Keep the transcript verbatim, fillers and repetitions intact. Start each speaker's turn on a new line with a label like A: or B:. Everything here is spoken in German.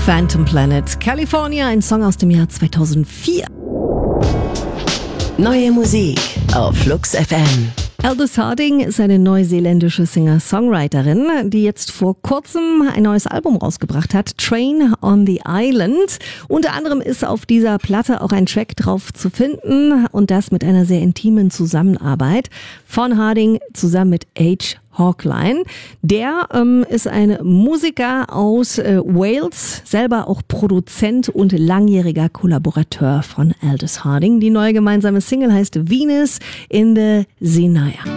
A: Phantom Planet, California, ein Song aus dem Jahr zweitausendvier.
B: Neue Musik auf Flux F M.
A: Aldous Harding ist eine neuseeländische Singer-Songwriterin, die jetzt vor kurzem ein neues Album rausgebracht hat, Train on the Island. Unter anderem ist auf dieser Platte auch ein Track drauf zu finden und das mit einer sehr intimen Zusammenarbeit von Harding zusammen mit H. Hawkline. Der ähm, ist ein Musiker aus äh, Wales, selber auch Produzent und langjähriger Kollaborateur von Aldous Harding. Die neue gemeinsame Single heißt Venus in the Zenaya.